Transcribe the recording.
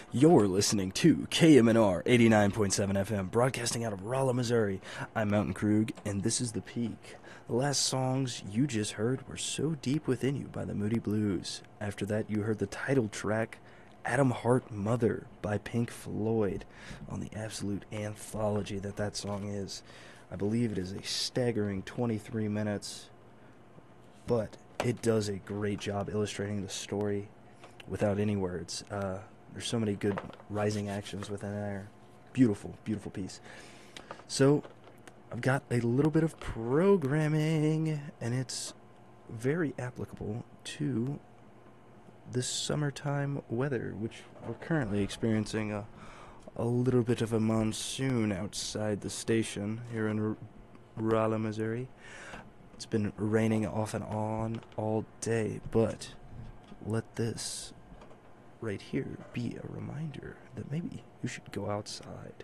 You're listening to KMNR 89.7 FM, broadcasting out of Rolla, Missouri. I'm Mountain Krug, and this is The Peak. The last songs you just heard were So Deep Within You by the Moody Blues. After that, you heard the title track, Atom Heart Mother by Pink Floyd, on the absolute anthology that song is. I believe it is a staggering 23 minutes, but it does a great job illustrating the story without any words. There's so many good rising actions within there. Beautiful, beautiful piece. So, I've got a little bit of programming, and it's very applicable to this summertime weather, which we're currently experiencing a little bit of a monsoon outside the station here in Rolla, Missouri. It's been raining off and on all day, but let this right here be a reminder that maybe you should go outside